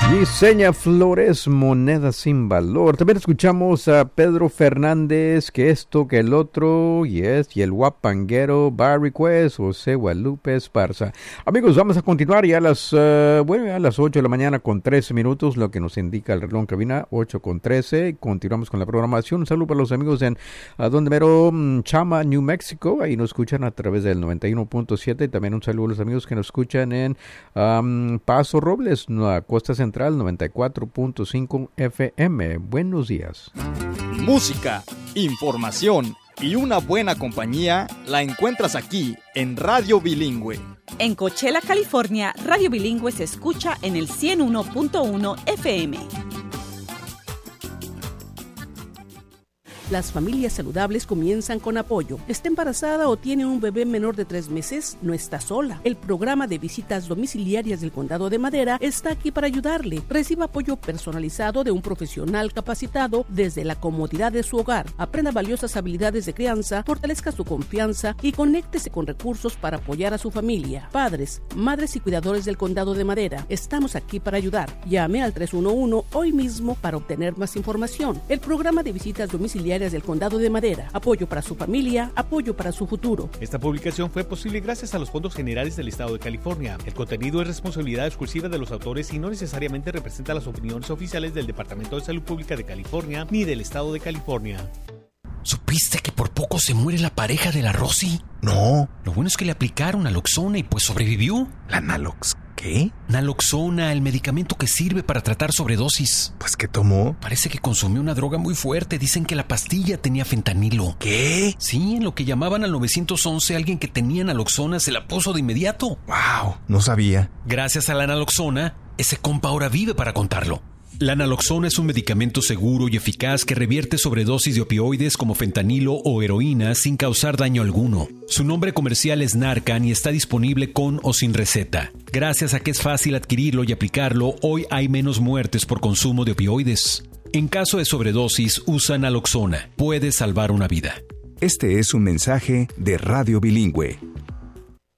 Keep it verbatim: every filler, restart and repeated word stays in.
Diseña Flores, moneda sin valor. También escuchamos a Pedro Fernández, que esto, que el otro, y es, y el guapanguero, Barry Quest, José Guadalupe Esparza. Amigos, vamos a continuar ya a las, uh, bueno, a las ocho de la mañana con trece minutos, lo que nos indica el reloj en cabina, ocho con trece. Continuamos con la programación. Un saludo para los amigos en uh, donde mero um, Chama, New Mexico. Ahí nos escuchan a través del noventa y uno punto siete. Y también un saludo a los amigos que nos escuchan en um, Paso Robles, la costa central, noventa y cuatro punto cinco F M. Buenos días. Música, información y una buena compañía la encuentras aquí en Radio Bilingüe. En Coachella, California, Radio Bilingüe se escucha en el ciento uno punto uno F M. Las familias saludables comienzan con apoyo. ¿Está embarazada o tiene un bebé menor de tres meses? No está sola. El programa de visitas domiciliarias del Condado de Madera está aquí para ayudarle. Reciba apoyo personalizado de un profesional capacitado desde la comodidad de su hogar. Aprenda valiosas habilidades de crianza, fortalezca su confianza y conéctese con recursos para apoyar a su familia. Padres, madres y cuidadores del Condado de Madera, estamos aquí para ayudar. Llame al tres uno uno hoy mismo para obtener más información. El programa de visitas domiciliarias del Condado de Madera. Apoyo para su familia, apoyo para su futuro. Esta publicación fue posible gracias a los fondos generales del Estado de California. El contenido es responsabilidad exclusiva de los autores y no necesariamente representa las opiniones oficiales del Departamento de Salud Pública de California ni del Estado de California. ¿Supiste que por poco se muere la pareja de la Rosy? No. Lo bueno es que le aplicaron naloxona y pues sobrevivió. ¿La nalox qué? Naloxona, el medicamento que sirve para tratar sobredosis. ¿Pues qué tomó? Parece que consumió una droga muy fuerte. Dicen que la pastilla tenía fentanilo. ¿Qué? Sí, en lo que llamaban al nueve once, alguien que tenía naloxona se la puso de inmediato. ¡Wow! No sabía. Gracias a la naloxona, ese compa ahora vive para contarlo. La naloxona es un medicamento seguro y eficaz que revierte sobredosis de opioides como fentanilo o heroína sin causar daño alguno. Su nombre comercial es Narcan y está disponible con o sin receta. Gracias a que es fácil adquirirlo y aplicarlo, hoy hay menos muertes por consumo de opioides. En caso de sobredosis, usa naloxona. Puede salvar una vida. Este es un mensaje de Radio Bilingüe.